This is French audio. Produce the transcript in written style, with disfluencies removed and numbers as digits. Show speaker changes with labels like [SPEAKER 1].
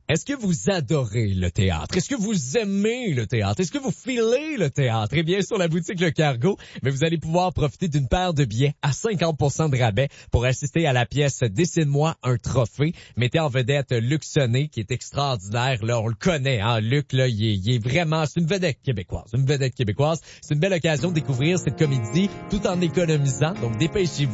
[SPEAKER 1] Est-ce que vous adorez le théâtre? Est-ce que vous aimez le théâtre? Est-ce que vous filez le théâtre? Eh bien, sur la boutique Le Cargo, mais vous allez pouvoir profiter d'une paire de billets à 50% de rabais pour assister à la pièce Dessine-moi un trophée. Mettez en vedette Luc Sonnet, qui est extraordinaire. Là, on le connaît, hein. Luc, là, il est vraiment, c'est une vedette québécoise. C'est une belle occasion de découvrir cette comédie tout en économisant. Donc, dépêchez-vous.